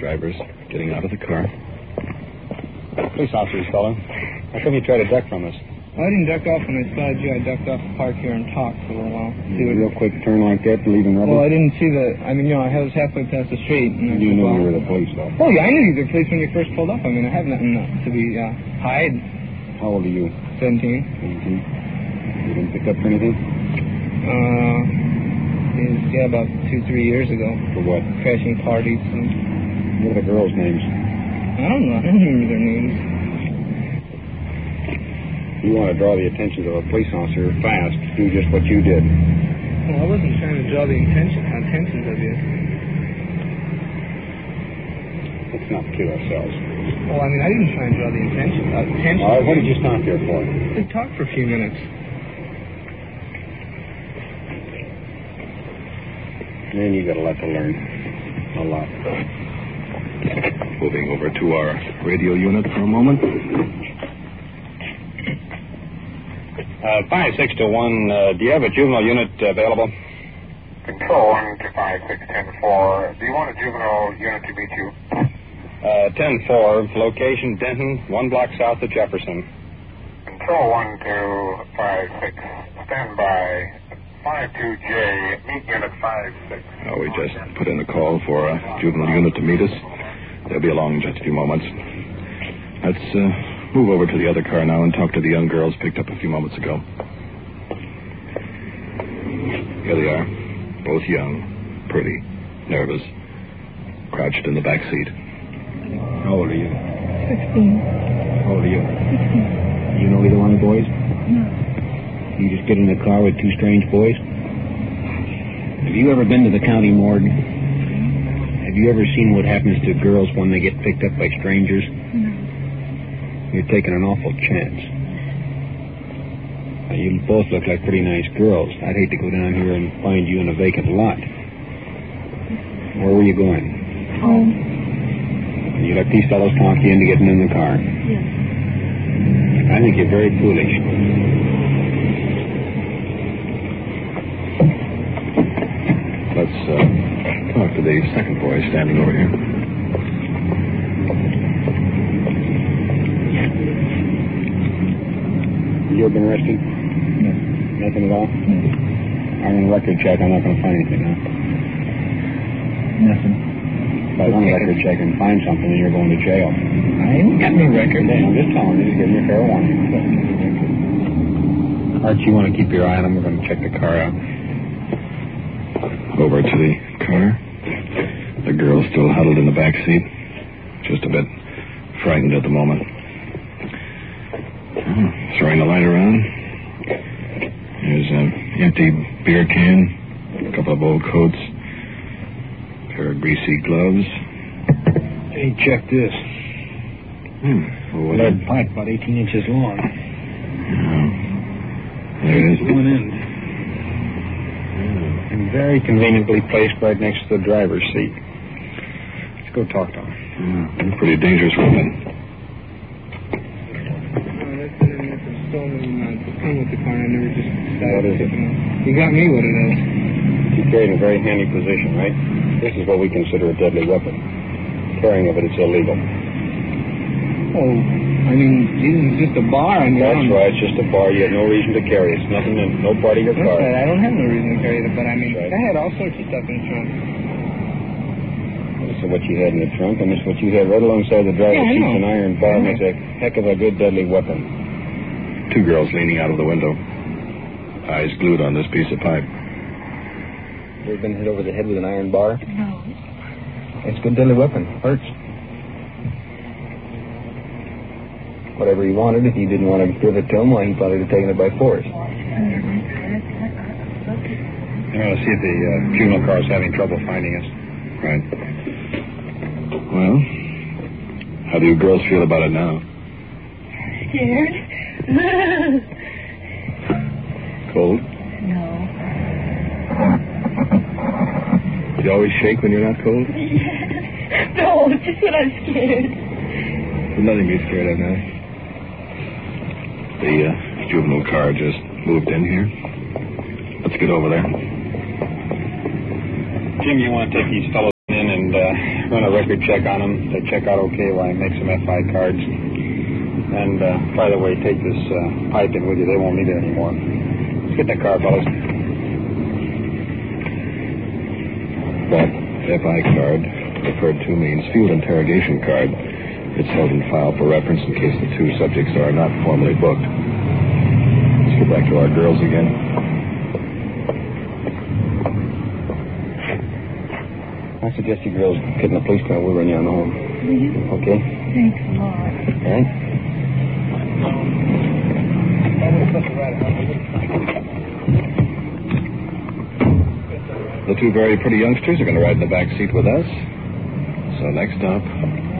drivers getting out of the car. Police officers, fella. How come you tried to duck from us? Well, I didn't duck off when I spotted you. I ducked off the park here and talked for a little while. Real quick turn like that and leaving rubber? Well, I didn't see I was halfway past the street. And you knew you were the police, though? Oh, yeah, I knew you were the police when you first pulled up. I mean, I have nothing to be hide. How old are you? 17. 17. You didn't pick up for anything? About 2-3 years ago. For what? Crashing parties. What are the girls' names? I don't know. I don't remember their names. You want to draw the attention of a police officer fast, do just what you did. Well, I wasn't trying to draw the attention of you. Let's not kid ourselves. Well, I mean, I didn't try and draw the attention. All right, what did you stop here for? We talked for a few minutes. Man, you got a lot to learn. A lot. Moving over to our radio unit for a moment. 5621, do you have a juvenile unit available? Control 1 to 5610-4. Do you want a juvenile unit to meet you? 10-4, location Denton, 1 block south of Jefferson. Control 1 to 56, stand by. 52J, meet unit 56. We just put in a call for a juvenile unit to meet us. They'll be along in just a few moments. Let's move over to the other car now and talk to the young girls picked up a few moments ago. Here they are, both young, pretty, nervous, crouched in the back seat. How old are you? 16. How old are you? 16. You know either one of the boys? No. You just get in the car with two strange boys? Have you ever been to the county morgue? Have you ever seen what happens to girls when they get picked up by strangers? No. You're taking an awful chance. Now, you both look like pretty nice girls. I'd hate to go down here and find you in a vacant lot. Where were you going? Home. You let these fellows talk you into getting in the car? Yes. I think you're very foolish. Let's talk to the second boy standing over here. You ever been arrested? No. Nothing at all? No. On a record check, I'm not going to find anything, huh? Nothing. If I run a record check and find something, then you're going to jail. I ain't got no record. I'm just telling you, giving you a fair warning. Archie, you want to keep your eye on him? We're going to check the car out. Over to the car. The girl still huddled in the back seat. Just a bit frightened at the moment. Throwing the light around. There's an empty beer can, a couple of old coats, a pair of greasy gloves. Hey, check this. What Lead pipe about 18 inches long. There it is. One end. And very conveniently placed right next to the driver's seat. Let's go talk to him. Pretty dangerous weapon. That's been stolen to come with the car. I never just decided. What is it? You got me what it is. You carry it in a very handy position, right? This is what we consider a deadly weapon. Carrying of it is illegal. Oh, I mean, it's just a bar. I mean, That's right, it's just a bar. You have no reason to carry it. It's nothing in no part of your car. Right. I don't have no reason to carry it, but I mean, Right. I had all sorts of stuff in the trunk. This is what you had in the trunk, and this is what you had right alongside the driver's Yeah, I seat. know. An iron bar makes a heck of a good deadly weapon. Two girls leaning out of the window, eyes glued on this piece of pipe. You ever been hit over the head with an iron bar? No. It's a good deadly weapon. Hurts. Whatever he wanted, if you didn't want to give it to him, well, he probably would have taken it by force. You want to see if the juvenile car is having trouble finding us. Right. Well, how do you girls feel about it now? Scared? Cold? No. You always shake when you're not cold? No, just when I'm scared. There's nothing to be scared of now. The juvenile car just moved in here. Let's get over there. Jim, you want to take these fellows in and run a record check on them. They check out okay while I make some FI cards. And, by the way, take this pipe in with you. They won't need it anymore. Let's get in the car, fellas. That FI card, referred to, means field interrogation card. It's held in file for reference in case the two subjects are not formally booked. Let's get back to our girls again. I suggest you girls get in the police car. We'll run you on home. Will you? Okay? Thanks a lot. All right? The two very pretty youngsters are going to ride in the back seat with us. So next stop,